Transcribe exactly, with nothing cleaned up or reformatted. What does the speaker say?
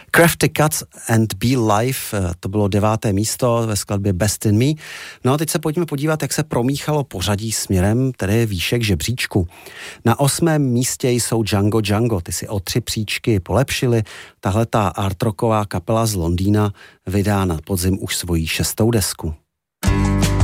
Crafty Cuts and Be Live, to bylo deváté místo ve skladbě Best in Me. No a teď se pojďme podívat, jak se promíchalo pořadí směrem, tedy výšek žebříčku. Na osmém místě jsou Django Django, ty si o tři příčky polepšili. Tahle ta art rocková kapela z Londýna vydá na podzim už svoji šestou desku.